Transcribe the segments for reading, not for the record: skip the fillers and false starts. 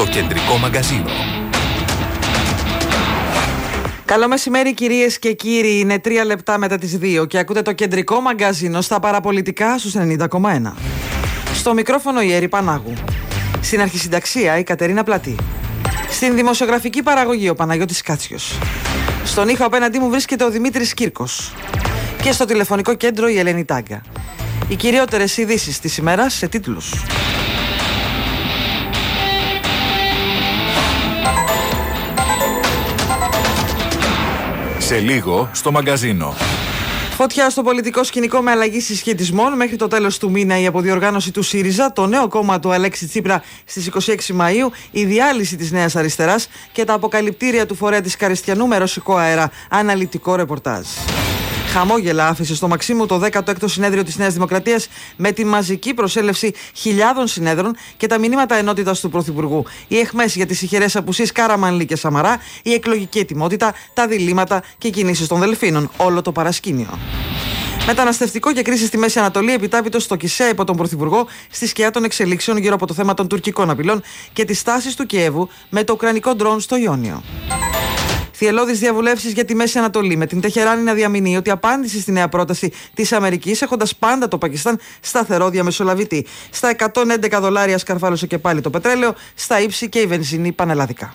Το κεντρικό μαγκαζίνο. Καλό μεσημέρι κυρίες και κύριοι, είναι 3 λεπτά μετά τις 2 και ακούτε το κεντρικό μαγκαζίνο στα παραπολιτικά στους 90,1. Στο μικρόφωνο η Έρη Πανάγου. Στην αρχισυνταξία η Κατερίνα Πλατή. Στην δημοσιογραφική παραγωγή ο Παναγιώτης Κάτσιος. Στον ήχο απέναντί μου βρίσκεται ο Δημήτρης Κύρκος. Και στο τηλεφωνικό κέντρο η Ελένη Τάγκα. Οι κυριότερες ειδήσεις της ημέρας σε τίτλους. Σε λίγο στο μαγκαζίνο. Φωτιά στο πολιτικό σκηνικό με αλλαγή συσχετισμών. Μέχρι το τέλος του μήνα η αποδιοργάνωση του ΣΥΡΙΖΑ, το νέο κόμμα του Αλέξη Τσίπρα στις 26 Μαΐου, η διάλυση της Νέας Αριστεράς και τα αποκαλυπτήρια του φορέα της Καριστιανού με ρωσικό αέρα. Αναλυτικό ρεπορτάζ. Χαμόγελα άφησε στο Μαξίμου το 16ο συνέδριο της Νέας Δημοκρατίας με τη μαζική προσέλευση χιλιάδων συνέδρων και τα μηνύματα ενότητας του Πρωθυπουργού. Οι αιχμές για τις ηχερές απουσίες Καραμανλή και Σαμαρά, η εκλογική ετοιμότητα, τα διλήμματα και οι κινήσεις των Δελφίνων. Όλο το παρασκήνιο. Μεταναστευτικό και κρίση στη Μέση Ανατολή, επιτάπητο στο Κισέα υπό τον Πρωθυπουργό, στη σκιά των εξελίξεων γύρω από το θέμα των τουρκικών απειλών και τις τάσεις του Κιέβου με το ουκρανικό ντρόν στο Ιόνιο. Θυελλώδεις διαβουλεύσεις για τη Μέση Ανατολή, με την Τεχεράνη να διαμηνύει ότι απάντησε στη νέα πρόταση της Αμερικής, έχοντας πάντα το Πακιστάν σταθερό διαμεσολαβητή. Στα $111 σκαρφάλωσε και πάλι το πετρέλαιο, στα ύψη και η βενζίνη πανελλαδικά.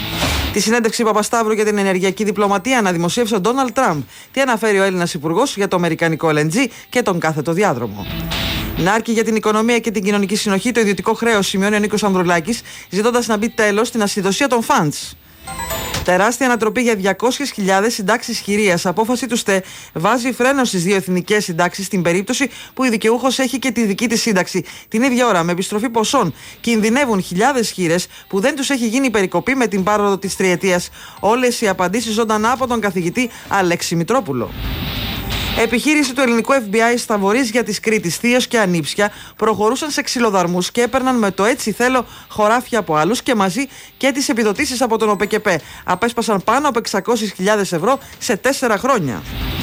Τη συνέντευξη Παπασταύρου για την ενεργειακή διπλωματία αναδημοσίευσε ο Ντόναλντ Τραμπ. Τι αναφέρει ο Έλληνας Υπουργός για το αμερικανικό LNG και τον κάθετο διάδρομο. Νάρκη για την οικονομία και την κοινωνική συνοχή, το ιδιωτικό χρέος, σημειώνει ο Νίκος Ανδρουλάκης, ζητώντας να μπει τέλος στην ασυδοσία των funds. Τεράστια ανατροπή για 200.000 συντάξεις χειρίας. Απόφαση του ΣΤΕ βάζει φρένο στις δύο εθνικές συντάξεις στην περίπτωση που η δικαιούχος έχει και τη δική της σύνταξη. Την ίδια ώρα, με επιστροφή ποσών, κινδυνεύουν χιλιάδες χήρες που δεν τους έχει γίνει περικοπή με την πάροδο της τριετίας. Όλες οι απαντήσεις ζωντανά από τον καθηγητή Αλέξη Μητρόπουλο. Επιχείρηση του ελληνικού FBI στα βορίζια της Κρήτης, θείος και ανήψια προχωρούσαν σε ξυλοδαρμούς και έπαιρναν με το έτσι θέλω χωράφια από άλλους και μαζί και τις επιδοτήσεις από τον ΟΠΕΚΕΠΕ. Απέσπασαν πάνω από 600.000 ευρώ σε 4 χρόνια.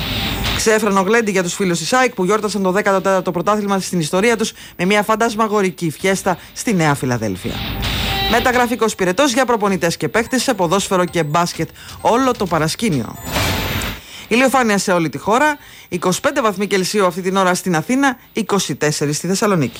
Ξέφρενο γλέντι για τους φίλους της ΑΕΚ που γιόρτασαν το 14ο πρωτάθλημα στην ιστορία τους με μια φαντασμαγορική φιέστα στη Νέα Φιλαδέλφια. Μεταγραφικός πυρετός για προπονητές και παίχτες σε ποδόσφαιρο και μπάσκετ. Όλο το παρασκήνιο. Ηλιοφάνεια σε όλη τη χώρα, 25 βαθμοί Κελσίου αυτή την ώρα στην Αθήνα, 24 στη Θεσσαλονίκη.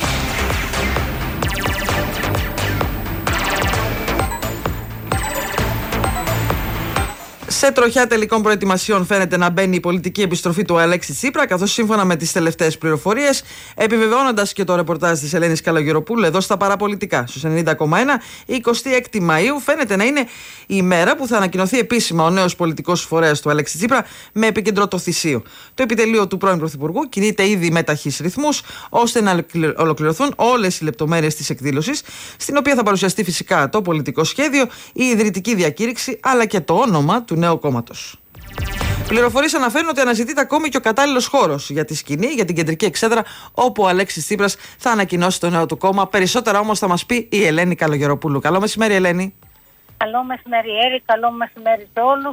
Σε τροχιά τελικών προετοιμασιών φαίνεται να μπαίνει η πολιτική επιστροφή του Αλέξη Τσίπρα, καθώς σύμφωνα με τις τελευταίες πληροφορίες, επιβεβαιώνοντας και το ρεπορτάζ της Ελένης Καλογεροπούλου εδώ στα παραπολιτικά, στους 90,1, η 26η Μαΐου φαίνεται να είναι η μέρα που θα ανακοινωθεί επίσημα ο νέος πολιτικός φορέας του Αλέξη Τσίπρα με επίκεντρο το Θησίο. Το επιτελείο του πρώην Πρωθυπουργού κινείται ήδη με ταχύς ρυθμούς, ώστε να ολοκληρωθούν όλες οι λεπτομέρειες της εκδήλωσης, στην οποία θα παρουσιαστεί φυσικά το πολιτικό σχέδιο, η ιδρυτική διακήρυξη αλλά και το όνομα του νέου κόμματος. Πληροφορίες αναφέρουν ότι αναζητείται ακόμη και ο κατάλληλος χώρος για τη σκηνή, για την κεντρική εξέδρα, όπου ο Αλέξης Τσίπρας θα ανακοινώσει το νέο του κόμμα. Περισσότερα όμως θα μας πει η Ελένη Καλογεροπούλου. Καλό μεσημέρι, Ελένη. Καλό μεσημέρι, Έρη. Καλό μεσημέρι σε όλους.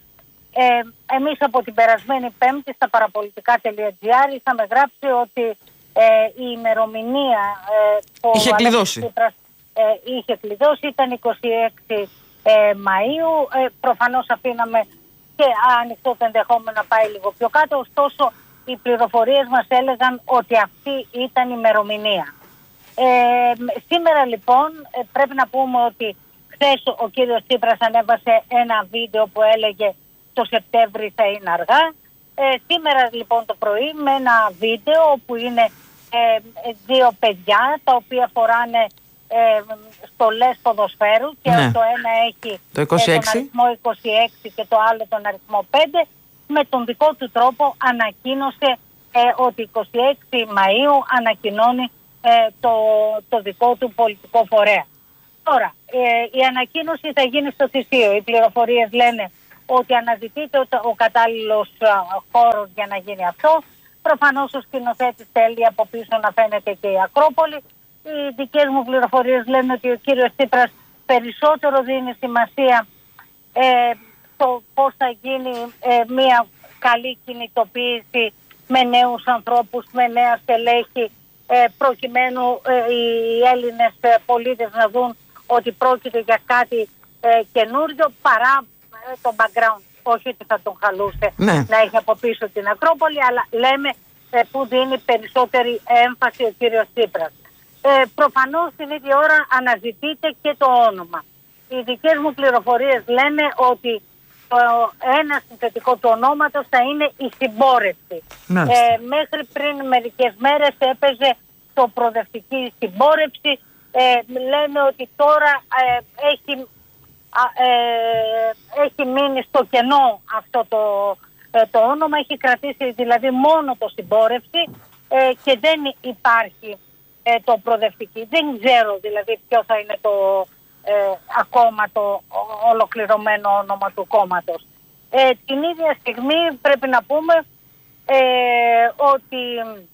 Εμείς από την περασμένη Πέμπτη στα παραπολιτικά.gr είχαμε γράψει ότι η ημερομηνία που είχε κλειδώσει. Τσίπρας, είχε κλειδώσει ήταν 26 Μαΐου. Προφανώς αφήναμε και ανοιχτό το ενδεχόμενο να πάει λίγο πιο κάτω, ωστόσο οι πληροφορίες μας έλεγαν ότι αυτή ήταν η ημερομηνία. Σήμερα λοιπόν πρέπει να πούμε ότι χθες ο κύριος Τσίπρας ανέβασε ένα βίντεο που έλεγε το Σεπτέμβρη θα είναι αργά. Σήμερα λοιπόν το πρωί με ένα βίντεο που είναι δύο παιδιά τα οποία φοράνε στολές ποδοσφαίρου και το ένα έχει τον αριθμό 26 και το άλλο τον αριθμό 5, με τον δικό του τρόπο ανακοίνωσε ότι 26 Μαΐου ανακοινώνει το δικό του πολιτικό φορέα. Τώρα, η ανακοίνωση θα γίνει στο Θησίο. Οι πληροφορίες λένε ότι αναζητείται ο κατάλληλος χώρος για να γίνει αυτό. Προφανώς ο σκηνοθέτης θέλει από πίσω να φαίνεται και η Ακρόπολη. Οι δικές μου πληροφορίες λένε ότι ο κύριος Τσίπρας περισσότερο δίνει σημασία στο πώς θα γίνει μια καλή κινητοποίηση με νέους ανθρώπους, με νέα στελέχη, προκειμένου οι Έλληνες πολίτες να δουν ότι πρόκειται για κάτι καινούριο παρά το background. Όχι ότι θα τον χαλούσε να έχει από πίσω την Ακρόπολη, αλλά λέμε που δίνει περισσότερη έμφαση ο κύριος Τσίπρας. Προφανώς την ίδια ώρα αναζητείται και το όνομα. Οι δικές μου πληροφορίες λένε ότι ένα συνθετικό του ονόματος θα είναι η συμπόρευση. Μέχρι πριν μερικές μέρες έπαιζε το προοδευτική συμπόρευση. Λένε ότι τώρα έχει μείνει στο κενό αυτό το όνομα, έχει κρατήσει δηλαδή μόνο το συμπόρευση και δεν υπάρχει το προοδευτική. Δεν ξέρω δηλαδή ποιο θα είναι ακόμα το ολοκληρωμένο όνομα του κόμματος. Την ίδια στιγμή πρέπει να πούμε ότι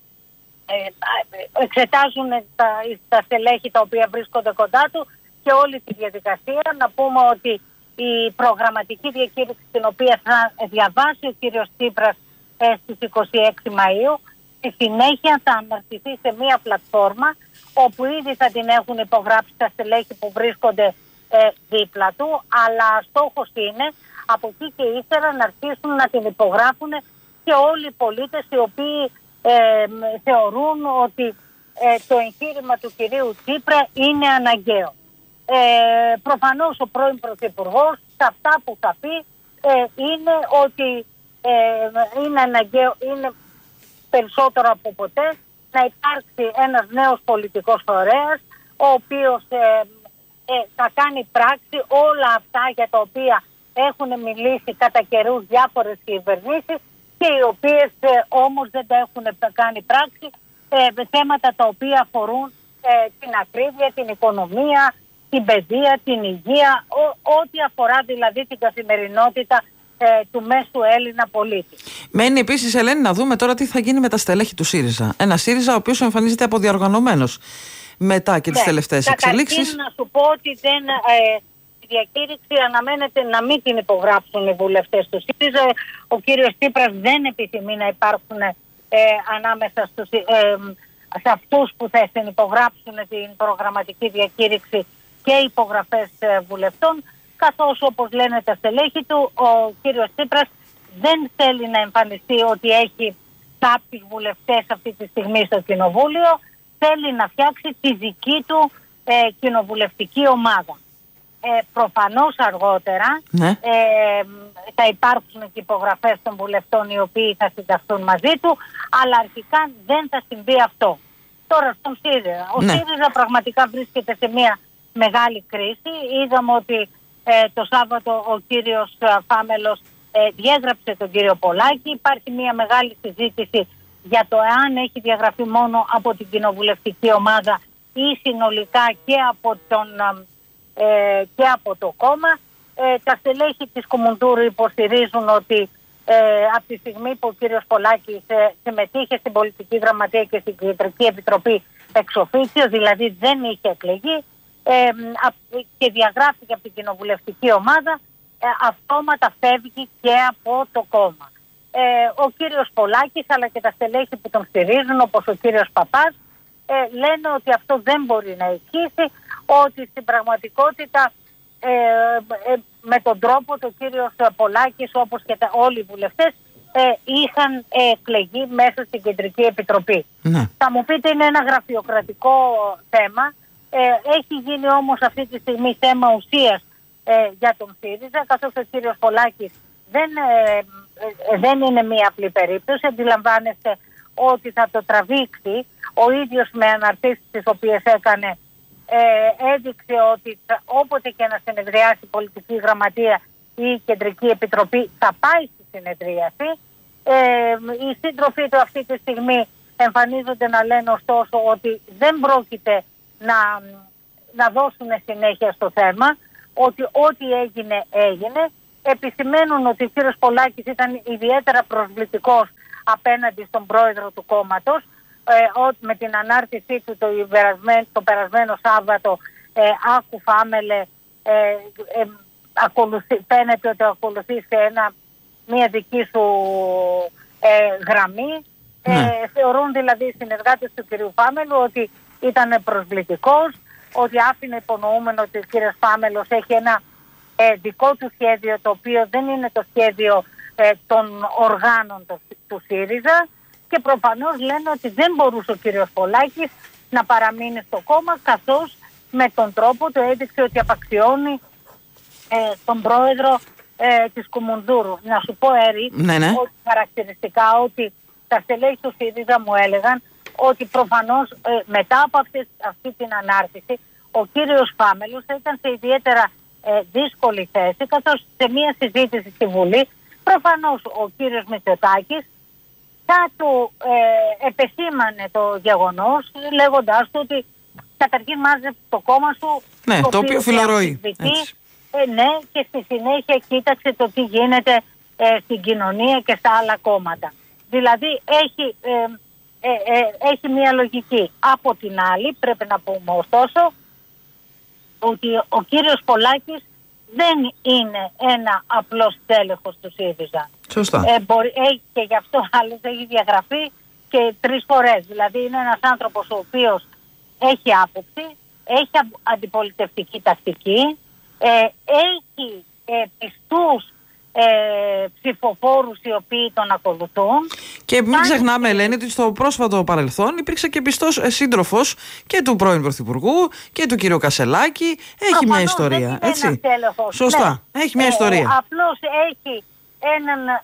εξετάζουν τα στελέχη τα οποία βρίσκονται κοντά του και όλη τη διαδικασία. Να πούμε ότι η προγραμματική διακήρυξη την οποία θα διαβάσει ο κύριος Τσίπρας στις 26 Μαΐου στη συνέχεια θα αναρτηθεί σε μία πλατφόρμα όπου ήδη θα την έχουν υπογράψει τα στελέχη που βρίσκονται δίπλα του, αλλά στόχος είναι από εκεί και ύστερα να αρχίσουν να την υπογράφουν και όλοι οι πολίτες οι οποίοι θεωρούν ότι το εγχείρημα του κυρίου Τσίπρα είναι αναγκαίο. Προφανώς ο πρώην Πρωθυπουργός σε αυτά που θα πει είναι ότι είναι αναγκαίο, είναι περισσότερο από ποτέ να υπάρξει ένας νέος πολιτικός φορέας ο οποίος θα κάνει πράξη όλα αυτά για τα οποία έχουν μιλήσει κατά καιρούς διάφορες κυβερνήσεις και οι οποίες όμως δεν τα έχουν κάνει πράξη, θέματα τα οποία αφορούν την ακρίβεια, την οικονομία, την παιδεία, την υγεία, ό,τι αφορά δηλαδή την καθημερινότητα του μέσου Έλληνα πολίτη. Μένει επίσης, Ελένη, να δούμε τώρα τι θα γίνει με τα στελέχη του ΣΥΡΙΖΑ. Ένα ΣΥΡΙΖΑ ο οποίος εμφανίζεται αποδιοργανωμένος μετά και τις τελευταίες εξελίξεις. Καταρχήν να σου πω ότι η διακήρυξη αναμένεται να μην την υπογράψουν οι βουλευτές του ΣΥΡΙΖΑ. Ο κύριος Τσίπρας δεν επιθυμεί να υπάρχουν ανάμεσα σε αυτούς που θα υπογράψουν την προγραμματική διακήρυξη και υπογραφές βουλευτών, καθώς όπως λένε τα στελέχη του, ο κύριος Τσίπρας δεν θέλει να εμφανιστεί ότι έχει κάποιους βουλευτές αυτή τη στιγμή στο κοινοβούλιο, θέλει να φτιάξει τη δική του κοινοβουλευτική ομάδα. Προφανώς αργότερα θα υπάρξουν και υπογραφές των βουλευτών οι οποίοι θα συνταχθούν μαζί του, αλλά αρχικά δεν θα συμβεί αυτό. Τώρα στον ΣΥΡΙΖΑ. Ο ΣΥΡΙΖΑ πραγματικά βρίσκεται σε μια μεγάλη κρίση. Είδαμε ότι το Σάββατο ο κύριος Φάμελος διέγραψε τον κύριο Πολάκη. Υπάρχει μια μεγάλη συζήτηση για το εάν έχει διαγραφεί μόνο από την κοινοβουλευτική ομάδα ή συνολικά και από το κόμμα. Τα στελέχη της Κομμουνδούρου υποστηρίζουν ότι από τη στιγμή που ο κύριος Πολάκης συμμετείχε στην πολιτική γραμματεία και στην Κεντρική Επιτροπή εξ οφίτσιο, δηλαδή δεν είχε εκλεγεί και διαγράφηκε από την κοινοβουλευτική ομάδα, αυτόματα φεύγει και από το κόμμα. Ο κύριος Πολάκης αλλά και τα στελέχη που τον στηρίζουν, όπως ο κύριος Παπάς, λένε ότι αυτό δεν μπορεί να ισχύσει, ότι στην πραγματικότητα με τον τρόπο του κύριος Πολάκης όπως και όλοι οι βουλευτές είχαν εκλεγεί μέσα στην Κεντρική Επιτροπή. Θα μου πείτε είναι ένα γραφειοκρατικό θέμα, έχει γίνει όμως αυτή τη στιγμή θέμα ουσίας για τον ΣΥΡΙΖΑ, καθώς ο κύριος Πολάκης δεν είναι μία απλή περίπτωση. Αντιλαμβάνεστε ότι θα το τραβήξει ο ίδιος με αναρτήσεις τις οποίες έκανε. Έδειξε ότι όποτε και να συνεδριάσει η πολιτική γραμματεία ή η Κεντρική Επιτροπή θα πάει στη συνεδρίαση. Οι σύντροφοι του αυτή τη στιγμή εμφανίζονται να λένε ωστόσο ότι δεν πρόκειται να δώσουν συνέχεια στο θέμα, ότι ό,τι έγινε. Επισημαίνουν ότι ο κύριος Πολάκης ήταν ιδιαίτερα προσβλητικός απέναντι στον πρόεδρο του κόμματος, με την ανάρτησή του το περασμένο Σάββατο, άκου Φάμελε, φαίνεται ότι ακολουθεί σε μια δική σου γραμμή. Θεωρούν δηλαδή οι συνεργάτες του κυρίου Φάμελου ότι ήταν προσβλητικός. ότι άφηνε υπονοούμενο ότι ο κύριος Φάμελος έχει ένα δικό του σχέδιο, το οποίο δεν είναι το σχέδιο των οργάνων του ΣΥΡΙΖΑ, και προφανώς λένε ότι δεν μπορούσε ο κύριος Πολάκης να παραμείνει στο κόμμα, καθώς με τον τρόπο του έδειξε ότι απαξιώνει τον πρόεδρο της Κουμουνδούρου. Να σου πω, Έρη, ότι χαρακτηριστικά ότι τα στελέχη του ΣΥΡΙΖΑ μου έλεγαν ότι προφανώς μετά από αυτή την ανάρτηση ο κύριος Φάμελος θα ήταν σε ιδιαίτερα δύσκολη θέση, καθώς σε μια συζήτηση στη Βουλή προφανώς ο κύριος Μητσοτάκης θα του επεσήμανε το γεγονός, λέγοντάς του ότι καταρχήν μάζεψε το κόμμα σου, το οποίο φιλορροεί. Ναι, και στη συνέχεια κοίταξε το τι γίνεται στην κοινωνία και στα άλλα κόμματα. Δηλαδή έχει μια λογική. Από την άλλη πρέπει να πούμε ωστόσο ότι ο κύριος Πολάκης δεν είναι ένα απλό στέλεχος του ΣΥΡΙΖΑ. Σωστά. Και γι' αυτό άλλος έχει διαγραφεί και 3 φορές. Δηλαδή είναι ένας άνθρωπος ο οποίος έχει άποψη, έχει αντιπολιτευτική τακτική, έχει πιστούς ψηφοφόρους οι οποίοι τον ακολουθούν. Και μην ξεχνάμε, Ελένη, ότι στο πρόσφατο παρελθόν υπήρξε και πιστός σύντροφος και του πρώην Πρωθυπουργού και του κύριου Κασελάκη. Έχει μια ιστορία. Δεν είναι ένας σωστά. Ναι. Έχει μια ιστορία. Απλώς έχει έναν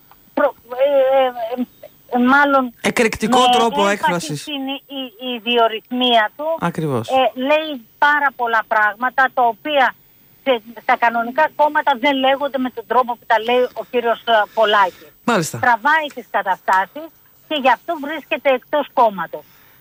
μάλλον εκρηκτικό τρόπο έκφρασης. Στην ιδιορυθμία του. Ακριβώς. Λέει πάρα πολλά πράγματα τα οποία στα κανονικά κόμματα δεν λέγονται με τον τρόπο που τα λέει ο κύριος Πολάκης. Μάλιστα. Τραβάει τις καταστάσεις και γι' αυτό βρίσκεται εκτός κόμματος.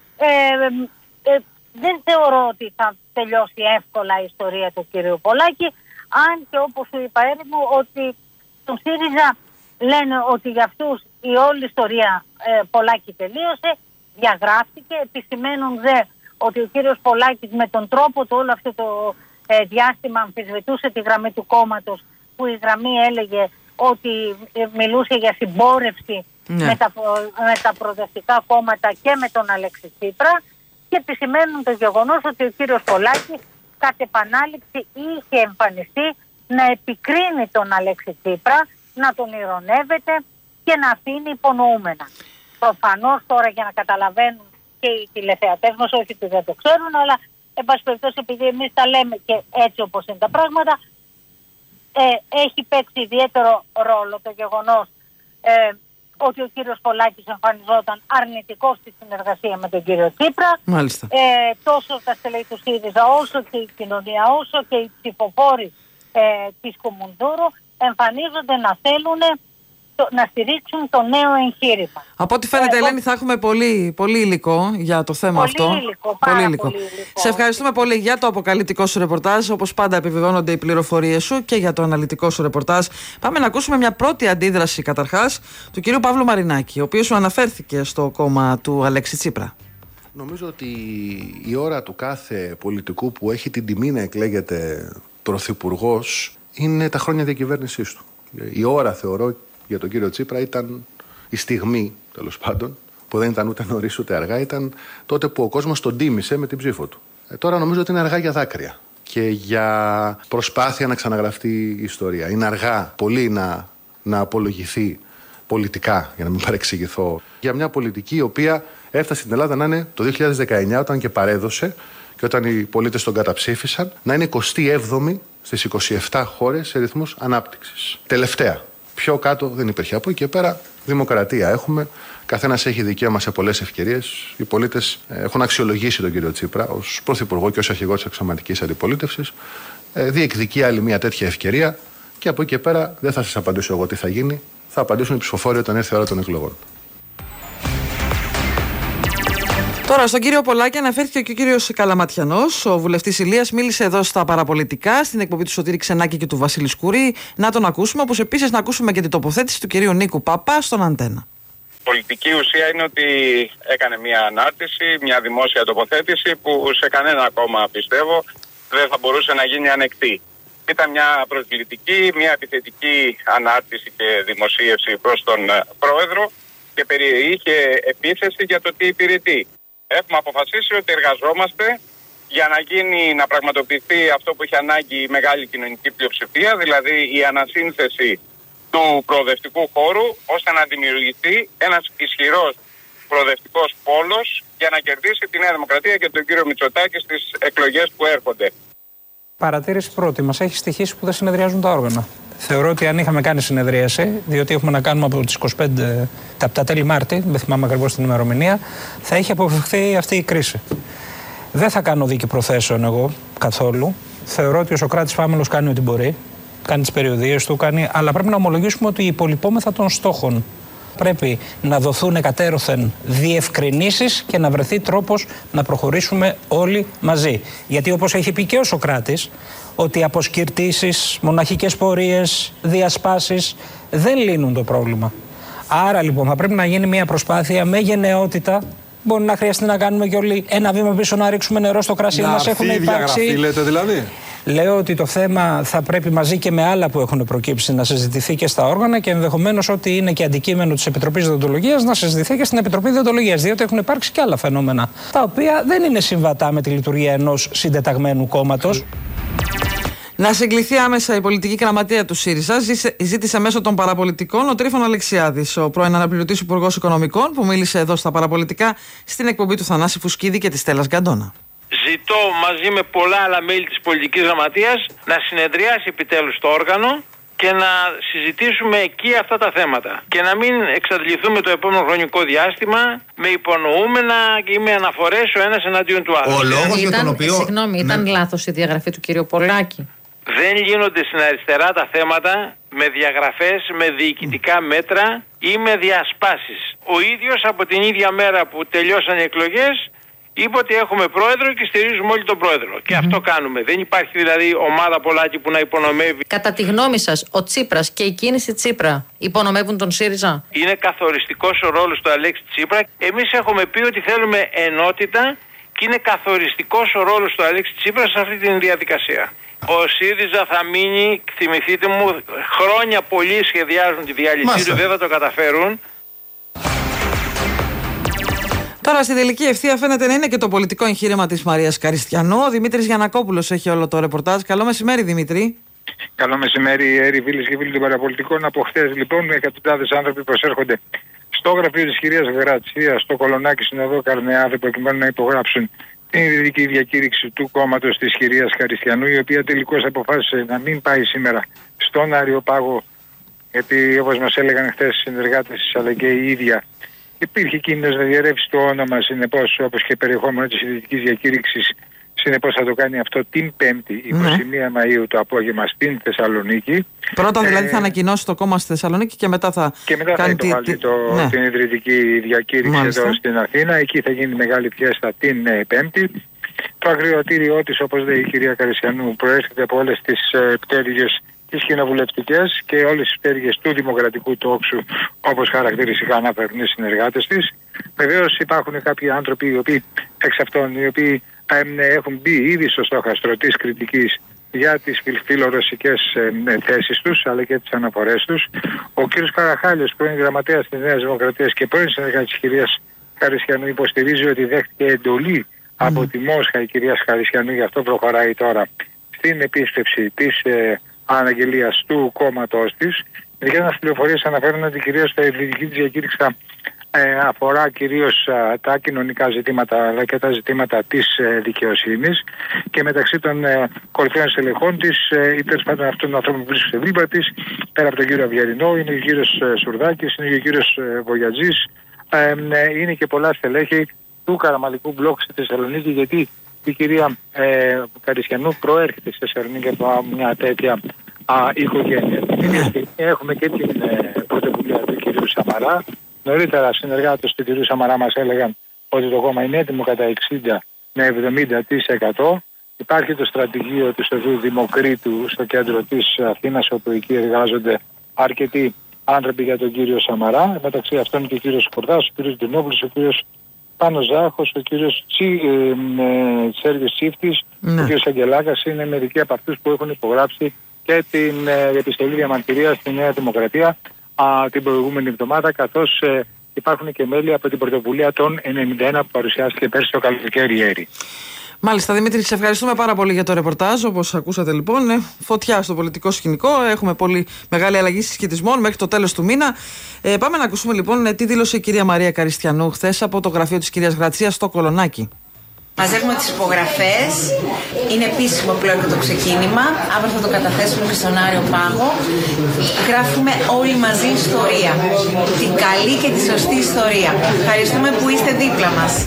Δεν θεωρώ ότι θα τελειώσει εύκολα η ιστορία του κύριου Πολάκη, αν και όπως σου είπα, Έρη μου, ότι στον ΣΥΡΙΖΑ λένε ότι για αυτούς η όλη ιστορία Πολάκη τελείωσε, διαγράφτηκε, επισημαίνουν δε ότι ο κύριος Πολάκης με τον τρόπο του όλο αυτό το διάστημα αμφισβητούσε τη γραμμή του κόμματος, που η γραμμή έλεγε ότι μιλούσε για συμπόρευση με τα προοδευτικά κόμματα και με τον Αλέξη Τσίπρα, και επισημαίνουν το γεγονός ότι ο κύριος Πολάκης κατ' επανάληψη είχε εμφανιστεί να επικρίνει τον Αλέξη Τσίπρα, να τον ειρωνεύεται και να αφήνει υπονοούμενα. Προφανώς τώρα, για να καταλαβαίνουν και οι τηλεθεατές μας, όχι ότι δεν το ξέρουν, αλλά εν πάση περιπτώσει, επειδή εμείς τα λέμε και έτσι όπως είναι τα πράγματα, έχει παίξει ιδιαίτερο ρόλο το γεγονός ότι ο κύριος Πολάκης εμφανιζόταν αρνητικός στη συνεργασία με τον κύριο Τσίπρα. Μάλιστα. Τόσο τα στελέχη του ΣΥΡΙΖΑ, όσο και η κοινωνία, όσο και οι ψηφοφόροι της Κουμουνδούρου εμφανίζονται να θέλουν να στηρίξουν το νέο εγχείρημα. Από ό,τι φαίνεται, Ελένη, θα έχουμε πολύ υλικό για το θέμα αυτό. Πολύ υλικό. Σε ευχαριστούμε πολύ για το αποκαλυπτικό σου ρεπορτάζ. Όπως πάντα, επιβεβαιώνονται οι πληροφορίες σου και για το αναλυτικό σου ρεπορτάζ. Πάμε να ακούσουμε μια πρώτη αντίδραση, καταρχάς, του κυρίου Παύλου Μαρινάκη, ο οποίος σου αναφέρθηκε στο κόμμα του Αλέξη Τσίπρα. Νομίζω ότι η ώρα του κάθε πολιτικού που έχει την τιμή να εκλέγεται πρωθυπουργός είναι τα χρόνια διακυβέρνησής του. Η ώρα, θεωρώ, για τον κύριο Τσίπρα ήταν η στιγμή, τέλος πάντων, που δεν ήταν ούτε νωρίς ούτε αργά, ήταν τότε που ο κόσμος τον τίμησε με την ψήφο του. Τώρα νομίζω ότι είναι αργά για δάκρυα και για προσπάθεια να ξαναγραφτεί η ιστορία. Είναι αργά πολύ να απολογηθεί πολιτικά, για να μην παρεξηγηθώ, για μια πολιτική η οποία έφτασε στην Ελλάδα να είναι το 2019, όταν και παρέδωσε και όταν οι πολίτες τον καταψήφισαν, να είναι 27η στις 27 χώρες σε ρυθμούς ανάπτυξης. Τελευταία. Πιο κάτω δεν υπήρχε. Από εκεί και πέρα δημοκρατία έχουμε. Καθένας έχει δικαίωμα σε πολλές ευκαιρίες. Οι πολίτες έχουν αξιολογήσει τον κύριο Τσίπρα ως πρωθυπουργό και ως αρχηγό της αξιωματικής αντιπολίτευσης. Διεκδικεί άλλη μια τέτοια ευκαιρία. Και από εκεί και πέρα δεν θα σας απαντήσω εγώ τι θα γίνει. Θα απαντήσουν οι ψηφοφόροι όταν έρθει η ώρα των εκλογών. Τώρα, στον κύριο Πολάκη αναφέρθηκε και ο κύριος Καλαματιανός, ο βουλευτής Ηλίας, μίλησε εδώ στα παραπολιτικά, στην εκπομπή του Σωτήρη Ξενάκη και του Βασίλη Σκουρή. Να τον ακούσουμε, όπως επίσης να ακούσουμε και την τοποθέτηση του κυρίου Νίκου Παπά στον Αντένα. Πολιτική ουσία είναι ότι έκανε μια ανάρτηση, μια δημόσια τοποθέτηση που σε κανένα κόμμα, πιστεύω, δεν θα μπορούσε να γίνει ανεκτή. Ήταν μια προσβλητική, μια επιθετική ανάρτηση και δημοσίευση προς τον πρόεδρο και περιείχε επίθεση για το τι υπηρετεί. Έχουμε αποφασίσει ότι εργαζόμαστε για να να πραγματοποιηθεί αυτό που έχει ανάγκη η μεγάλη κοινωνική πλειοψηφία, δηλαδή η ανασύνθεση του προοδευτικού χώρου, ώστε να δημιουργηθεί ένας ισχυρός προοδευτικός πόλος για να κερδίσει τη Νέα Δημοκρατία και τον κύριο Μητσοτάκη στις εκλογές που έρχονται. Παρατήρηση πρώτη. Μας έχει στοιχήσει που δεν συνεδριάζουν τα όργανα. Θεωρώ ότι αν είχαμε κάνει συνεδρίαση, διότι έχουμε να κάνουμε από τις 25, από τα τέλη Μάρτη, δεν θυμάμαι ακριβώς την ημερομηνία, θα είχε αποφευχθεί αυτή η κρίση. Δεν θα κάνω δίκη προθέσεων εγώ καθόλου. Θεωρώ ότι ο Σωκράτης Φάμελος κάνει ό,τι μπορεί. Κάνει τις περιοδίες του, αλλά πρέπει να ομολογήσουμε ότι υπολοιπόμεθα των στόχων. Πρέπει να δοθούν εκατέρωθεν διευκρινήσεις και να βρεθεί τρόπος να προχωρήσουμε όλοι μαζί. Γιατί όπως έχει πει και ο Σωκράτης, ότι αποσκυρτήσεις, μοναχικές πορείες, διασπάσεις δεν λύνουν το πρόβλημα. Άρα λοιπόν θα πρέπει να γίνει μια προσπάθεια με γενναιότητα. Μπορεί να χρειαστεί να κάνουμε και όλοι ένα βήμα πίσω, να ρίξουμε νερό στο κρασί μας. Έχουν υπάρξει. Διαγραφή, λέτε δηλαδή. Λέω ότι το θέμα θα πρέπει μαζί και με άλλα που έχουν προκύψει να συζητηθεί και στα όργανα και ενδεχομένως ότι είναι και αντικείμενο της Επιτροπής Δεοντολογίας να συζητηθεί και στην Επιτροπή Δεοντολογίας. Διότι έχουν υπάρξει και άλλα φαινόμενα τα οποία δεν είναι συμβατά με τη λειτουργία ενός συντεταγμένου κόμματος. Να συγκληθεί άμεσα η πολιτική γραμματεία του ΣΥΡΙΖΑ ζήτησε μέσω των παραπολιτικών ο Τρίφων Αλεξιάδης, ο πρώην αναπληρωτής Υπουργός Οικονομικών, που μίλησε εδώ στα παραπολιτικά στην εκπομπή του Θανάση Φουσκίδη και της Στέλλας Γκαντόνα. Ζητώ μαζί με πολλά άλλα μέλη της πολιτικής γραμματείας να συνεδριάσει επιτέλους το όργανο και να συζητήσουμε εκεί αυτά τα θέματα. Και να μην εξαντληθούμε το επόμενο χρονικό διάστημα με υπονοούμενα και με αναφορές ο ένας εναντίον του άλλου. Ο λόγος για τον οποίο. Συγγνώμη, ήταν λάθος η διαγραφή του κυρίου Πολάκη. Δεν γίνονται στην αριστερά τα θέματα με διαγραφές, με διοικητικά μέτρα ή με διασπάσεις. Ο ίδιος από την ίδια μέρα που τελειώσαν οι εκλογές είπε ότι έχουμε πρόεδρο και στηρίζουμε όλοι τον πρόεδρο. Και αυτό κάνουμε. Δεν υπάρχει δηλαδή ομάδα Πολάκη που να υπονομεύει. Κατά τη γνώμη σας, ο Τσίπρας και η κίνηση Τσίπρα υπονομεύουν τον ΣΥΡΙΖΑ? Είναι καθοριστικός ο ρόλος του Αλέξη Τσίπρα. Εμείς έχουμε πει ότι θέλουμε ενότητα και είναι καθοριστικός ο ρόλος του Αλέξη Τσίπρα σε αυτή τη διαδικασία. Ο ΣΥΡΙΖΑ θα μείνει, θυμηθείτε μου, χρόνια πολλοί σχεδιάζουν τη διάλυσή του, δεν θα το καταφέρουν. Τώρα στην τελική ευθεία φαίνεται να είναι και το πολιτικό εγχείρημα της Μαρίας Καριστιανού. Ο Δημήτρης Γιαννακόπουλος έχει όλο το ρεπορτάζ. Καλό μεσημέρι, Δημήτρη. Καλό μεσημέρι, Έρη, φίλες και φίλοι των παραπολιτικών. Από χθες λοιπόν εκατοντάδες άνθρωποι προσέρχονται στο γραφείο της κυρίας Γρατσία, στο Κολονάκι, συνοδό Καρνεάδη, προκειμένου να υπογράψουν την ιδρυτική διακήρυξη του κόμματος της κυρίας Καριστιανού, η οποία τελικώς αποφάσισε να μην πάει σήμερα στον Αριοπάγο, γιατί όπως μας έλεγαν χθες οι συνεργάτες της αλλά και η ίδια, υπήρχε κίνδυνος να διαρρεύσει το όνομα, συνεπώς, όπως και περιεχόμενο της ιδρυτικής διακήρυξης. Συνεπώς θα το κάνει αυτό την 5η, 21 Μαΐου το απόγευμα στην Θεσσαλονίκη. Πρώτα δηλαδή θα ανακοινώσει το κόμμα στη Θεσσαλονίκη και μετά θα κάνει την ιδρυτική διακήρυξη εδώ στην Αθήνα. Εκεί θα γίνει μεγάλη φιέστα την 5η. Το αγριοτήριό της, όπως λέει η κυρία Καριστιανού, προέρχεται από όλες τις πτέρυγες τις κοινοβουλευτικές και όλες τις πτέρυγες του δημοκρατικού τόξου, όπως χαρακτηριστικά αναφέρουν οι συνεργάτες της. Βεβαίως υπάρχουν κάποιοι άνθρωποι οι οποίοι εξ αυτών, οι οποίοι έχουν μπει ήδη στο στόχαστρο της κριτικής για τις φιλορωσικές θέσεις τους αλλά και τις αναφορές τους. Ο κ. Καραχάλιος, πρώην γραμματέας της Νέας Δημοκρατίας και πρώην συνεργάτης της κυρίας Καριστιανού, υποστηρίζει ότι δέχτηκε εντολή από τη Μόσχα η κυρία Καριστιανού, γι' αυτό προχωράει τώρα στην επίσκεψη της αναγγελίας του κόμματός της. Μερικές μας πληροφορίες αναφέρουν ότι κυρίως η ιδρυτική της διακήρυξη θα αφορά κυρίως τα κοινωνικά ζητήματα αλλά και τα ζητήματα της δικαιοσύνης, και μεταξύ των κορυφαίων στελεχών της ή τέλος πάντων αυτών των ανθρώπων που βρίσκονται δίπλα της, πέρα από τον κύριο Αυγερινό, είναι ο κύριος Σουρδάκης, είναι ο κύριος Βογιατζής, είναι και πολλά στελέχη του Καραμαλικού μπλοκ στη Θεσσαλονίκη, γιατί η κυρία Καριστιανού προέρχεται στη Θεσσαλονίκη από μια τέτοια οικογένεια. Έχουμε και την πρωτοβουλία του κυρίου Σαμαρά. Νωρίτερα συνεργάτες του κυρίου Σαμαρά μας έλεγαν ότι το κόμμα είναι έτοιμο κατά 60 με 70%. Υπάρχει το στρατηγείο του Στρατού Δημοκρίτου στο κέντρο της Αθήνας, όπου εκεί εργάζονται αρκετοί άνθρωποι για τον κύριο Σαμαρά. Μεταξύ αυτών και ο κύριος Κορδάς, ο κύριος Ντινόπουλος, ο κύριος Πάνος Ζάχος, ο κύριος Σέργιος Τσίφτης, ο κύριος Αγγελάκας είναι μερικοί από αυτούς που έχουν υπογράψει και την επιστολή διαμαρτυρίας στη Νέα Δημοκρατία την προηγούμενη εβδομάδα, καθώς υπάρχουν και μέλη από την πρωτοβουλία των 91 που παρουσιάστηκε πέρσι το καλοκαίρι. Μάλιστα, Δημήτρη, σε ευχαριστούμε πάρα πολύ για το ρεπορτάζ. Όπως ακούσατε, λοιπόν, φωτιά στο πολιτικό σκηνικό. Έχουμε πολύ μεγάλη αλλαγή συσχετισμών μέχρι το τέλος του μήνα. Πάμε να ακούσουμε, λοιπόν, τι δήλωσε η κυρία Μαρία Καριστιανού χθες από το γραφείο της κυρίας Γρατσίας στο Κολονάκι. Μαζεύουμε τις υπογραφές, είναι επίσημο πλέον και το ξεκίνημα. Αύριο θα το καταθέσουμε και στον Άριο Πάγο. Γράφουμε όλοι μαζί ιστορία. Την καλή και τη σωστή ιστορία. Ευχαριστούμε που είστε δίπλα μας.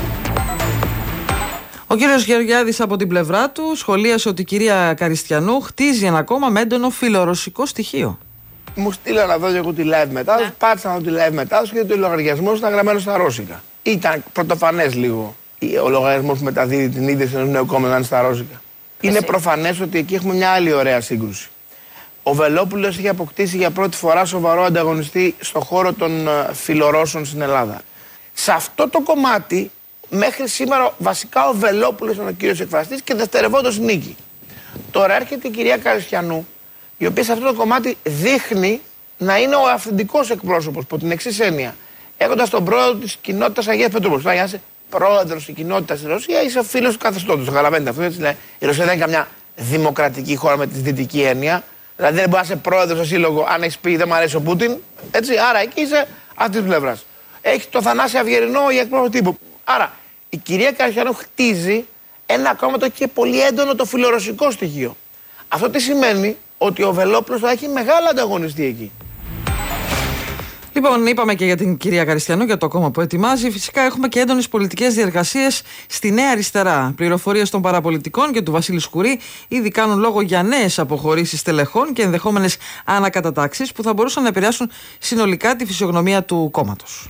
Ο κύριος Γεωργιάδης από την πλευρά του σχολίασε ότι η κυρία Καριστιανού χτίζει ένα κόμμα με έντονο φιλορωσικό στοιχείο. Μου στείλα να δω και εγώ τη live μετάδοση, πάτησα να δω τη live μετάδοση και το λογαριασμό ήταν γραμμένο στα ρώσικα. Ήταν πρωτοφανές λίγο ο λογαριασμός που μεταδίδει την ίδρυση ενός νέου κόμματος να είναι στα ρώσικα. Είναι προφανές ότι εκεί έχουμε μια άλλη ωραία σύγκρουση. Ο Βελόπουλος έχει αποκτήσει για πρώτη φορά σοβαρό ανταγωνιστή στον χώρο των φιλορώσων στην Ελλάδα. Σε αυτό το κομμάτι, μέχρι σήμερα βασικά ο Βελόπουλος ήταν ο κύριος εκφραστής και δευτερευόντως νίκη. Τώρα έρχεται η κυρία Καριστιανού, η οποία σε αυτό το κομμάτι δείχνει να είναι ο αυθεντικός εκπρόσωπος, από την εξής έννοια. Έχοντας τον πρόεδρο της κοινότητας Αγίας Πετρούπολης. Τώρα, για να είσαι πρόεδρος της κοινότητας στη Ρωσία, είσαι ο φίλος του καθεστώτος. Το καταλαβαίνετε αυτό, έτσι λέει. Η Ρωσία δεν είναι καμιά δημοκρατική χώρα με τη δυτική έννοια. Δηλαδή δεν μπορεί να είσαι πρόεδρος στο σύλλογο αν έχει πει δεν μου αρέσει ο Πούτιν. Έτσι, άρα εκεί είσαι αυτή τη πλευρά. Έχει το Θανάση Αυγερινό για εκπρόσωπο τύπου. Άρα η κυρία Καριστιανού χτίζει ένα κόμμα το έχει πολύ έντονο το φιλορωσικό στοιχείο. Αυτό τι σημαίνει? Ότι ο Βελόπουλος θα έχει μεγάλο ανταγωνιστή εκεί. Λοιπόν, είπαμε και για την κυρία Καριστιανού, για το κόμμα που ετοιμάζει. Φυσικά έχουμε και έντονες πολιτικές διεργασίες στη Νέα Αριστερά. Πληροφορίες των παραπολιτικών και του Βασίλη Σκουρί ήδη κάνουν λόγο για νέες αποχωρήσεις στελεχών και ενδεχόμενες ανακατατάξεις που θα μπορούσαν να επηρεάσουν συνολικά τη φυσιογνωμία του κόμματος.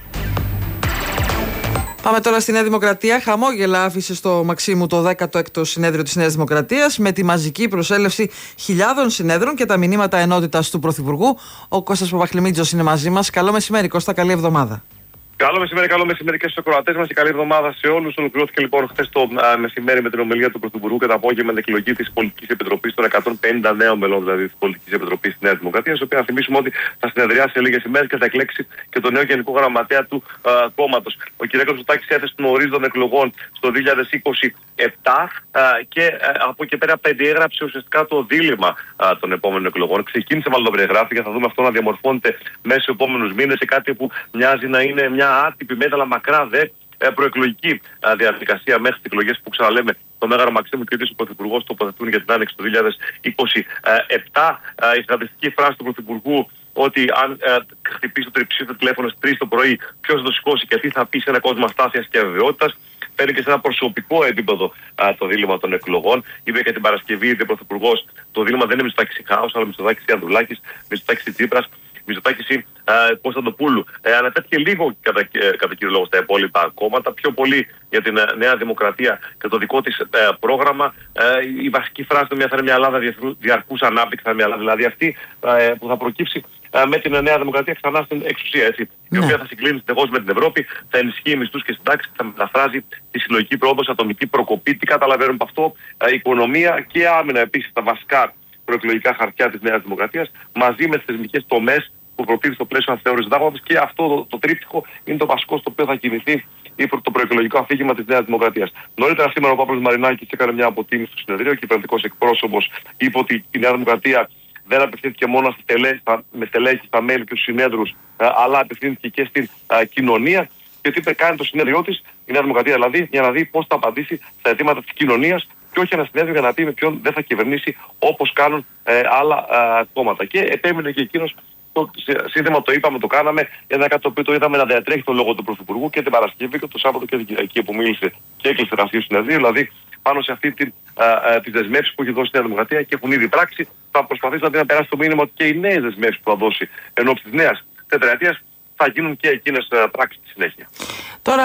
Πάμε τώρα στη Νέα Δημοκρατία. Χαμόγελα άφησε στο Μαξίμου το 16ο συνέδριο της Νέας Δημοκρατίας με τη μαζική προσέλευση χιλιάδων συνέδρων και τα μηνύματα ενότητας του Πρωθυπουργού. Ο Κώστας Παπαχλημίτζος είναι μαζί μας. Καλό μεσημέρι, Κώστα, καλή εβδομάδα. Καλό μεσημέρι και στους ακροατές μας και καλή εβδομάδα σε όλους. Ολοκληρώθηκε λοιπόν χθες το μεσημέρι με την ομιλία του Πρωθυπουργού και το απόγευμα με την εκλογή της Πολιτικής Επιτροπής των 150 νέων μελών δηλαδή της Πολιτικής Επιτροπής της Νέας Δημοκρατίας, η οποία να θυμίσουμε ότι θα συνεδριάσει σε λίγες ημέρες και θα εκλέξει και τον νέο Γενικό Γραμματέα του κόμματος. Ο κ. Μητσοτάκης έθεσε τον ορίζοντα των εκλογών στο 2027 και από εκεί πέρα περιέγραψε ουσιαστικά το δίλημμα των επόμενων εκλογών. Ξεκίνησε μάλλον το περιεγράφει και θα δούμε αυτό να διαμορφώνεται μέσα στους επόμενους μήνες σε κάτι που μοιάζει να είναι μια άτυπη μέταλλα μακρά προεκλογική διαδικασία μέχρι τις εκλογές που ξαναλέμε το Μέγαρο Μαξίμου και ο Πρωθυπουργός τοποθετούν για την άνοιξη του 2027. Η χαρακτηριστική φράση του Πρωθυπουργού ότι αν χτυπήσει το τριψήφιο τηλέφωνο στις 3 το πρωί, ποιος θα το σηκώσει και τι θα πει σε ένα κόσμο αστάθειας και αβεβαιότητας. Παίρνει και σε ένα προσωπικό επίπεδο το δίλημμα των εκλογών. Είπε και την Παρασκευή ο Πρωθυπουργός: το δίλημμα δεν είναι Μητσοτάκης Χάος, αλλά Μητσοτάκης Ανδρουλάκης, Μητσοτάκης Τσίπρας, Μητσοτάκης ή Κωνσταντοπούλου. Αναφέρθηκε λίγο κατά κύριο λόγο στα υπόλοιπα κόμματα, πιο πολύ για την Νέα Δημοκρατία και το δικό της πρόγραμμα. Η βασική φράση του θα είναι μια Ελλάδα διαρκούς ανάπτυξης, δηλαδή αυτή που θα προκύψει με την Νέα Δημοκρατία ξανά στην εξουσία. Έτσι, η οποία θα συγκλίνει συνεχώς με την Ευρώπη, θα ενισχύει μισθούς και συντάξεις, θα μεταφράζει τη συλλογική πρόοδο, ατομική προκοπή. Τι καταλαβαίνουμε από αυτό? Οικονομία και άμυνα επίσης τα βασικά προεκλογικά χαρτιά της Νέας Δημοκρατίας, μαζί με τις θεσμικές τομές που προτείνει στο πλαίσιο αναθεώρησης συντάγματος, και αυτό το τρίπτυχο είναι το βασικό στο οποίο θα κινηθεί το προεκλογικό αφήγημα της Νέας Δημοκρατίας. Νωρίτερα σήμερα ο Παύλος Μαρινάκης έκανε μια αποτίμηση στο συνεδρίο, ο κυβερνητικός εκπρόσωπος είπε ότι η Νέα Δημοκρατία δεν απευθύνθηκε μόνο με στελέχη, στα μέλη και στους συνέδρους, αλλά απευθύνθηκε και στην κοινωνία. Και τι κάνει το συνέδριό της, η Νέα Δημοκρατία δηλαδή, για να δει πώς θα απαντήσει στα αιτήματα της κοινωνίας, και όχι ένα συνέδριο για να πει με ποιον δεν θα κυβερνήσει όπως κάνουν άλλα κόμματα. Και επέμεινε και εκείνος, το σύνθεμα το είπαμε, το κάναμε, ένα κάτι το οποίο το είδαμε να διατρέχει το λόγο του Πρωθυπουργού και την Παρασκευή και το Σάββατο και την Κυριακή που μίλησε και έκλεισε ένα συνεδρίο, δηλαδή πάνω σε αυτή τις δεσμεύσεις που έχει δώσει η Νέα Δημοκρατία και έχουν ήδη πράξει. Θα προσπαθήσει να περάσει το μήνυμα ότι και οι νέες δεσμεύσεις που θα δώσει εν ώψη της νέας τετραετίας θα γίνουν και εκείνες πράξεις στη συνέχεια. Τώρα,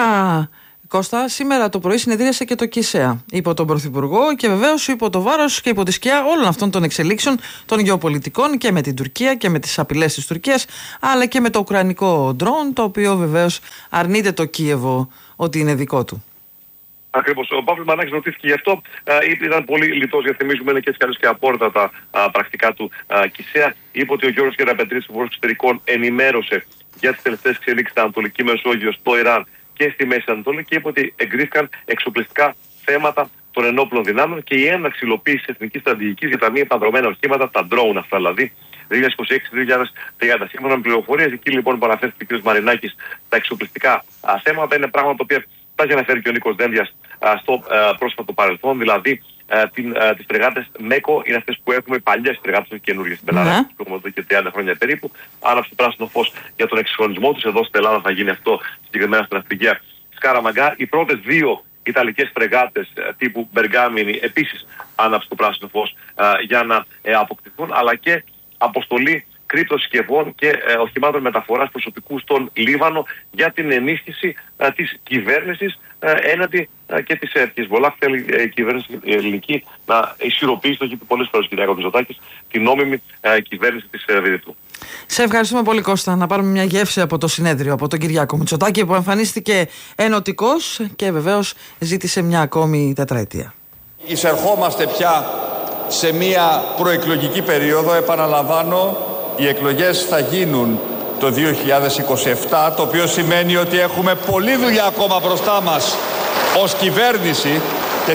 Κώστα, σήμερα το πρωί συνεδρίασε και το ΚΙΣΕΑ υπό τον Πρωθυπουργό και βεβαίως υπό το βάρος και υπό τη σκιά όλων αυτών των εξελίξεων των γεωπολιτικών και με την Τουρκία και με τις απειλές της Τουρκίας, αλλά και με το ουκρανικό ντρόν, το οποίο βεβαίως αρνείται το Κίεβο ότι είναι δικό του. Ακριβώς. Ο Παύλος Μαρινάκης ρωτήθηκε γι' αυτό. Ήταν πολύ λιτός, γιατί θυμίζουμε είναι και έτσι καλώς και απόρριτα τα πρακτικά του ΚΙΣΕΑ. Είπε ότι ο Γιώργος Γεραπετρίδης, υπουργός εξωτερικών, ενημέρωσε για τις τελευταίες εξελίξεις στην Ανατολική Μεσόγειο, στο Ιράν και στη Μέση Ανατολή, και είπε ότι εγκρίθηκαν εξοπλιστικά θέματα των ενόπλων δυνάμεων και η έναρξη υλοποίηση της εθνικής στρατηγικής για τα μη επανδρομένα οχήματα, τα drone αυτά δηλαδή, 2026-2030. Σύμφωνα με πληροφορίες, εκεί λοιπόν που αναφέρθηκε ο κ. Μαρινάκης, τα εξοπλιστικά θέματα είναι πράγματα τα οποία τα είχε αναφέρει και ο Νίκος Δένδιας στο πρόσφατο παρελθόν, δηλαδή τις φρεγάτες ΜΕΚΟ είναι αυτές που έχουμε, παλιές φρεγάτες, όχι καινούργιες στην Ελλάδα, που έχουμε εδώ και 30 χρόνια περίπου. Άναψε το πράσινο φως για τον εξυγχρονισμό τους. Εδώ στην Ελλάδα θα γίνει αυτό συγκεκριμένα στην ναυπηγεία Σκάραμαγκά. Οι πρώτες δύο ιταλικές φρεγάτες τύπου Μπεργάμινι επίσης άναψε το πράσινο φως για να αποκτηθούν, αλλά και αποστολή κρύπτων συσκευών και οχημάτων μεταφοράς προσωπικού στον Λίβανο για την ενίσχυση της κυβέρνησης έναντι και της Χεσβολάχ. Θέλει η κυβέρνηση ελληνική να ισχυροποιήσει, το έχει πει πολλές φορές ο κ. Μητσοτάκης, την νόμιμη κυβέρνηση της Βηρητού. Σε ευχαριστούμε πολύ, Κώστα. Να πάρουμε μια γεύση από το συνέδριο, από τον Κυριάκο Μητσοτάκη, που εμφανίστηκε ενωτικός και βεβαίως ζήτησε μια ακόμη τετραετία. Εισερχόμαστε πια σε μια προεκλογική περίοδο. Επαναλαμβάνω, οι εκλογές θα γίνουν το 2027, το οποίο σημαίνει ότι έχουμε πολλή δουλειά ακόμα μπροστά μας ως κυβέρνηση και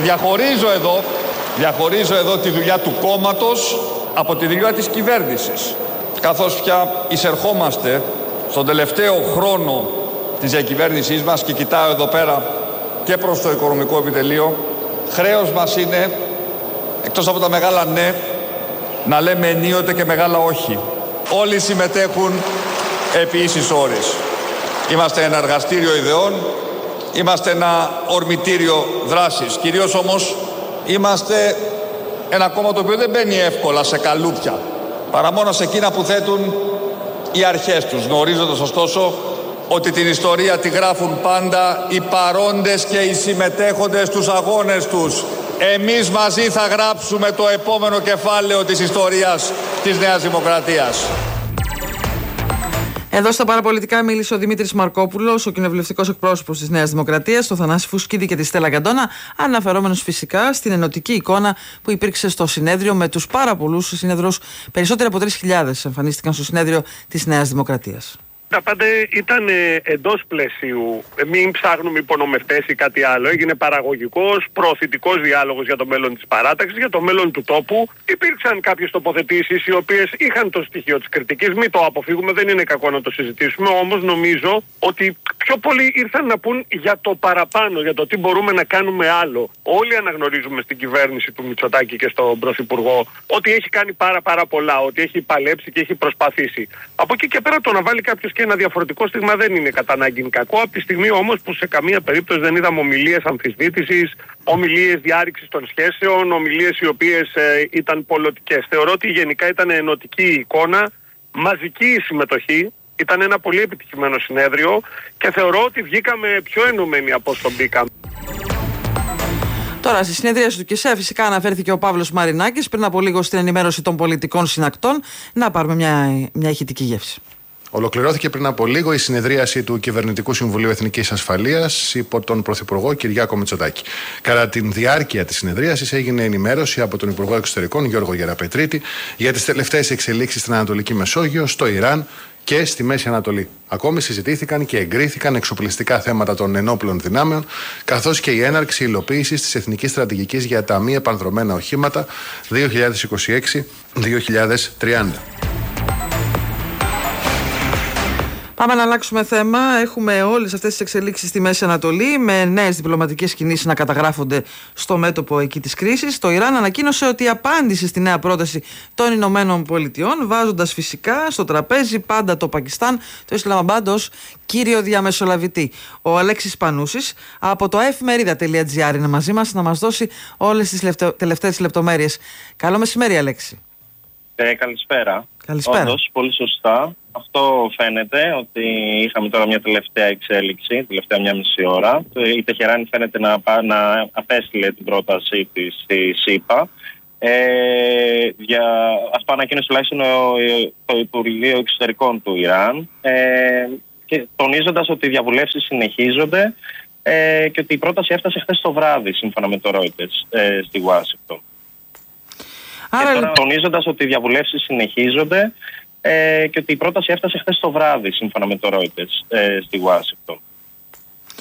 διαχωρίζω εδώ τη δουλειά του κόμματος από τη δουλειά της κυβέρνησης. Καθώς πια εισερχόμαστε στον τελευταίο χρόνο της διακυβέρνησής μας και κοιτάω εδώ πέρα και προς το οικονομικό επιτελείο, χρέος μας είναι, εκτός από τα μεγάλα ναι, να λέμε ενίοτε και μεγάλα όχι. Όλοι συμμετέχουν επί ίσης ώρες. Είμαστε ένα εργαστήριο ιδεών, είμαστε ένα ορμητήριο δράσης. Κυρίως όμως είμαστε ένα κόμμα το οποίο δεν μπαίνει εύκολα σε καλούπια, παρά μόνο σε εκείνα που θέτουν οι αρχές τους, γνωρίζοντας ωστόσο ότι την ιστορία τη γράφουν πάντα οι παρόντες και οι συμμετέχοντες στους αγώνες τους. Εμείς μαζί θα γράψουμε το επόμενο κεφάλαιο της ιστορίας της Νέας Δημοκρατίας. Εδώ στα παραπολιτικά μίλησε ο Δημήτρης Μαρκόπουλος, ο κοινοβουλευτικός εκπρόσωπος της Νέας Δημοκρατίας, το Θανάση Φουσκίδη και τη Στέλλα Γκαντόνα, αναφερόμενος φυσικά στην ενωτική εικόνα που υπήρξε στο συνέδριο με τους πάρα πολλούς συνέδρους. Περισσότεροι από 3.000 εμφανίστηκαν στο συνέδριο της Νέας Δημοκρατίας. Τα πάντα ήταν εντός πλαισίου. Μην ψάχνουμε υπονομευτές ή κάτι άλλο. Έγινε παραγωγικός, προωθητικός διάλογος για το μέλλον της παράταξης, για το μέλλον του τόπου. Υπήρξαν κάποιες τοποθετήσεις οι οποίες είχαν το στοιχείο της κριτικής. Μην το αποφύγουμε, δεν είναι κακό να το συζητήσουμε. Όμως νομίζω ότι πιο πολλοί ήρθαν να πούν για το παραπάνω, για το τι μπορούμε να κάνουμε άλλο. Όλοι αναγνωρίζουμε στην κυβέρνηση του Μητσοτάκη και στον Πρωθυπουργό ότι έχει κάνει πάρα πολλά, ότι έχει παλέψει και έχει προσπαθήσει. Από εκεί και πέρα το να βάλει κάποιος και ένα διαφορετικό στίγμα δεν είναι κατά ανάγκη κακό, από τη στιγμή όμως που σε καμία περίπτωση δεν είδαμε ομιλίες αμφισβήτησης, ομιλίες διάρρηξης των σχέσεων, ομιλίες οι οποίες ήταν πολιτικές. Θεωρώ ότι γενικά ήταν ενωτική εικόνα, μαζική η συμμετοχή, ήταν ένα πολύ επιτυχημένο συνέδριο και θεωρώ ότι βγήκαμε πιο ενωμένοι από όσο μπήκαμε. Τώρα, στη συνεδρίαση του ΚΙΣΕ, φυσικά αναφέρθηκε ο Παύλος Μαρινάκης πριν από λίγο στην ενημέρωση των πολιτικών συνακτών. Να πάρουμε μια ηχητική γεύση. Ολοκληρώθηκε πριν από λίγο η συνεδρίαση του Κυβερνητικού Συμβουλίου Εθνικής Ασφαλείας υπό τον Πρωθυπουργό Κυριάκο Μητσοτάκη. Κατά τη διάρκεια της συνεδρίασης έγινε ενημέρωση από τον Υπουργό Εξωτερικών Γιώργο Γεραπετρίτη για τις τελευταίες εξελίξεις στην Ανατολική Μεσόγειο, στο Ιράν και στη Μέση Ανατολή. Ακόμη συζητήθηκαν και εγκρίθηκαν εξοπλιστικά θέματα των ενόπλων δυνάμεων, καθώς και η έναρξη υλοποίησης της Εθνικής Στρατηγικής για τα μη επανδρομένα οχήματα 2026-2030. Πάμε να αλλάξουμε θέμα. Έχουμε όλες αυτές τις εξελίξεις στη Μέση Ανατολή, με νέες διπλωματικές κινήσεις να καταγράφονται στο μέτωπο εκεί της κρίσης. Το Ιράν ανακοίνωσε ότι απάντησε στη νέα πρόταση των Ηνωμένων Πολιτειών, βάζοντας φυσικά στο τραπέζι πάντα το Πακιστάν, το Ισλαμαμπάντ ως κύριο διαμεσολαβητή. Ο Αλέξης Πανούσης από το efmerida.gr είναι μαζί μας να μας δώσει όλες τις τελευταίες λεπτομέρειες. Καλό μεσημέρι, Αλέξη. Καλησπέρα. Καλησπέρα. Όντως, πολύ σωστά. Αυτό φαίνεται ότι είχαμε τώρα μια τελευταία εξέλιξη, τελευταία μια μισή ώρα. Η Τεχεράνη φαίνεται να απέστειλε την πρότασή της στη ΣΥΠΑ. Αυτό ανακοίνωσε τουλάχιστον το Υπουργείο Εξωτερικών του Ιράν, και τονίζοντας ότι οι διαβουλεύσεις συνεχίζονται και ότι η πρόταση έφτασε χθες το βράδυ, σύμφωνα με το Reuters, στη Ουάσιγκτον. Τονίζοντας ότι οι διαβουλεύσεις συνεχίζονται και ότι η πρόταση έφτασε χθες το βράδυ, σύμφωνα με το Reuters, στη Ουάσιγκτον.